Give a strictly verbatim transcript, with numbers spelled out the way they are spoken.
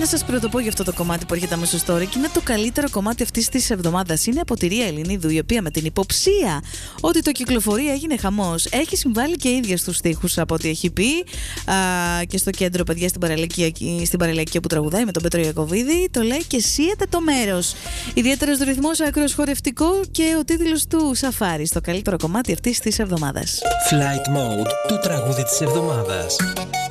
να σας πρωτοπώ για αυτό το κομμάτι που έρχεται αμέσως τώρα και είναι το καλύτερο κομμάτι αυτής της εβδομάδας. Είναι από τη Ρία Ελληνίδου, η οποία με την υποψία ότι το κυκλοφορεί έγινε χαμός. Έχει συμβάλει και ίδια στους στίχους από ό,τι έχει πει α, και στο κέντρο, παιδιά, στην παραλιακή, στην παραλιακή που τραγουδάει με τον Πέτρο Ιακωβίδη. Το λέει και σύεται το μέρος. Ιδιαίτερος ρυθμός, άκρος χορευτικό και ο τίτλος του Σαφάρι, στο καλύτερο κομμάτι αυτής της εβδομάδας. Flight Mode, το τραγούδι της εβδομάδας.